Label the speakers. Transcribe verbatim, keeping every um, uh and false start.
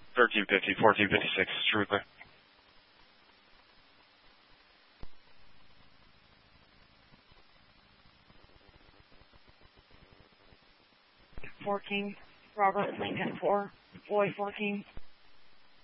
Speaker 1: thirteen fifty, fourteen fifty-six, true clear.
Speaker 2: fourteen, Robert Lincoln four, Boy fourteen.